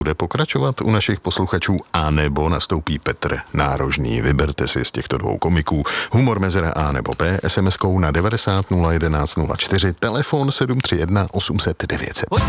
bude pokračovat u našich posluchačů, a nebo nastoupí Petr Nárožný. Vyberte si z těchto dvou komiků humor mezera A nebo B SMS-kou na 90 011 04, telefon 731 800 900.